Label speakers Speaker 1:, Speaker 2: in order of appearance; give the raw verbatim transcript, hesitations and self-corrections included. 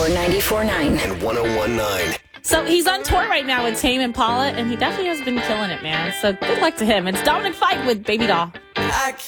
Speaker 1: Power ninety-four point nine
Speaker 2: and one oh one point nine.
Speaker 3: So he's on tour right now with Tame Impala, and he definitely has been killing it, man. So good luck to him. It's Dominic Fike with Baby Doll.